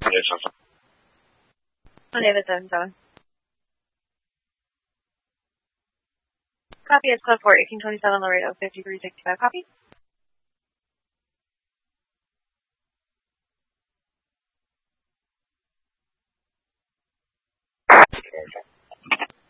David 77. Copy is code 4, 1827 Laredo, 5365. Copy.